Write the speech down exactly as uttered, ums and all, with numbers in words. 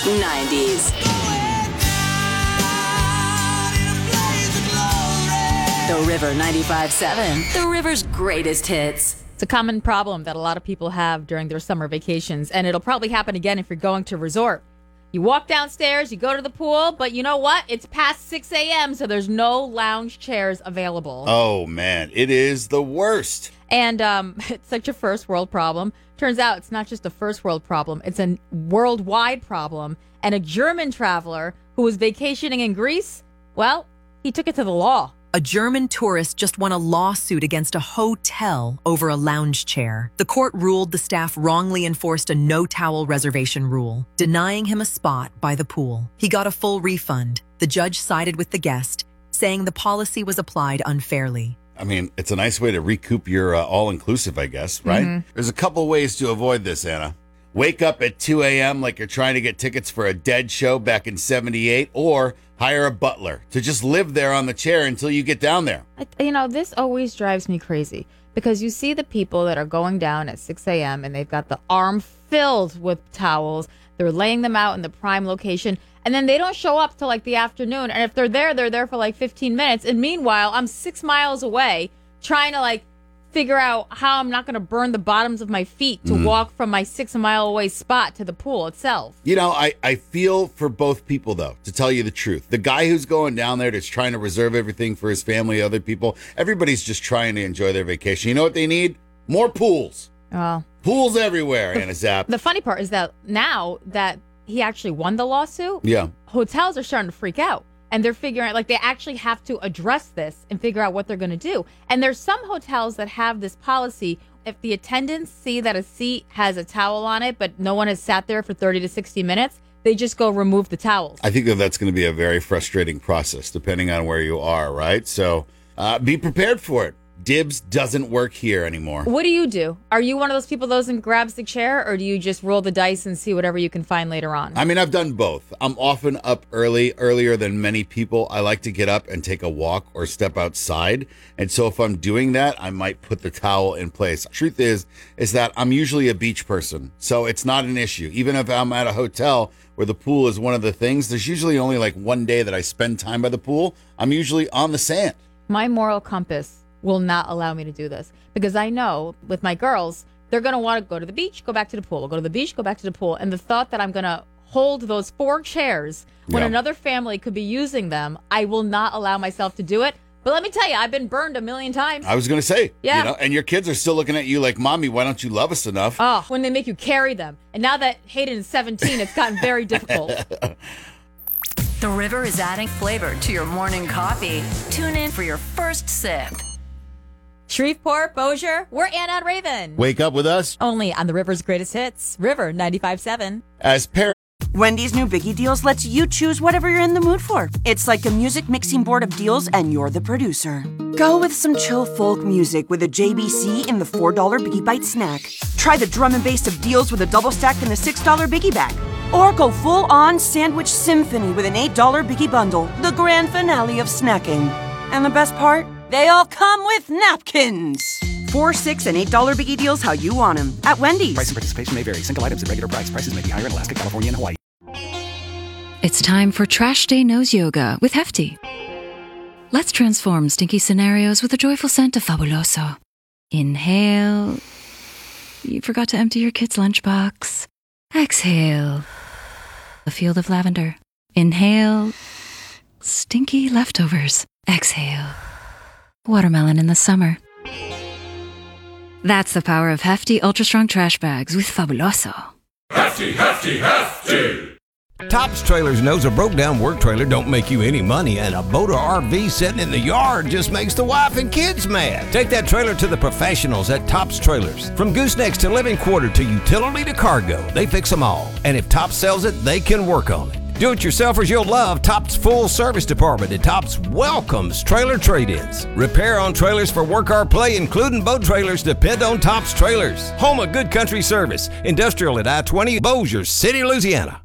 nineties. The River ninety-five seven, the River's greatest hits. It's a common problem that a lot of people have during their summer vacations, and it'll probably happen again if you're going to a resort. You walk downstairs, you go to the pool, but you know what? It's past six a.m., so there's no lounge chairs available. Oh, man, it is the worst. And um, it's such a first world problem. Turns out it's not just a first world problem, it's a worldwide problem. And a German traveler who was vacationing in Greece, well, he took it to the law. A German tourist just won a lawsuit against a hotel over a lounge chair. The court ruled the staff wrongly enforced a no-towel reservation rule, denying him a spot by the pool. He got a full refund. The judge sided with the guest, saying the policy was applied unfairly. I mean, it's a nice way to recoup your uh, all-inclusive, I guess, right? Mm-hmm. There's a couple ways to avoid this, Anna. Wake up at two a.m. like you're trying to get tickets for a Dead show back in seventy-eight, or hire a butler to just live there on the chair until you get down there. You know, this always drives me crazy because you see the people that are going down at six a.m. and they've got the arm filled with towels. They're laying them out in the prime location, and then they don't show up till like the afternoon. And if they're there, they're there for like fifteen minutes. And meanwhile, I'm six miles away trying to like figure out how I'm not going to burn the bottoms of my feet to mm. walk from my six mile away spot to the pool itself. You know, I, I feel for both people, though, to tell you the truth. The guy who's going down there that's trying to reserve everything for his family, other people, everybody's just trying to enjoy their vacation. You know what they need? More pools. Oh. Pools everywhere, Anna Zapp. The funny part is that now that he actually won the lawsuit, yeah, hotels are starting to freak out. And they're figuring out, like, they actually have to address this and figure out what they're going to do. And there's some hotels that have this policy. If the attendants see that a seat has a towel on it, but no one has sat there for thirty to sixty minutes, they just go remove the towels. I think that that's going to be a very frustrating process, depending on where you are, right? So uh, be prepared for it. Dibs doesn't work here anymore. What do you do? Are you one of those people that grabs the chair, or do you just roll the dice and see whatever you can find later on? I mean, I've done both. I'm often up early, earlier than many people. I like to get up and take a walk or step outside. And so if I'm doing that, I might put the towel in place. Truth is, is that I'm usually a beach person, so it's not an issue. Even if I'm at a hotel where the pool is one of the things, there's usually only like one day that I spend time by the pool. I'm usually on the sand. My moral compass will not allow me to do this because I know with my girls, they're going to want to go to the beach, go back to the pool, go to the beach, go back to the pool. And the thought that I'm going to hold those four chairs when yeah. another family could be using them, I will not allow myself to do it. But let me tell you, I've been burned a million times. I was going to say, yeah. you know, and your kids are still looking at you like, Mommy, why don't you love us enough? Oh, when they make you carry them. And now that Hayden is seventeen, it's gotten very difficult. The River is adding flavor to your morning coffee. Tune in for your first sip. Shreveport, Bossier, we're Anna and Raven. Wake up with us. Only on the River's greatest hits, River ninety-five seven. As parents. Wendy's new Biggie Deals lets you choose whatever you're in the mood for. It's like a music mixing board of deals, and you're the producer. Go with some chill folk music with a J B C in the four dollar Biggie Bite snack. Try the drum and bass of deals with a double stack in the six dollar Biggie Bag. Or go full-on sandwich symphony with an eight dollar Biggie Bundle, the grand finale of snacking. And the best part? They all come with napkins. Four, six, and eight dollar Biggie Deals how you want them at Wendy's. Price and participation may vary. Single items at regular price. Prices may be higher in Alaska, California, and Hawaii. It's time for Trash Day Nose Yoga with Hefty. Let's transform stinky scenarios with a joyful scent of Fabuloso. Inhale. You forgot to empty your kid's lunchbox. Exhale. A field of lavender. Inhale. Stinky leftovers. Exhale. Watermelon in the summer. That's the power of Hefty Ultra Strong Trash Bags with Fabuloso. Hefty, hefty, hefty! Tops Trailers knows a broke-down work trailer don't make you any money, and a boat or R V sitting in the yard just makes the wife and kids mad. Take that trailer to the professionals at Tops Trailers. From goosenecks to living quarter to utility to cargo, they fix them all. And if Tops sells it, they can work on it. Do-it-yourselfers you'll love Tops Full Service Department, and Tops welcomes trailer trade-ins. Repair on trailers for work or play, including boat trailers, depend on Tops Trailers. Home of good country service. Industrial at I twenty, Bossier City, Louisiana.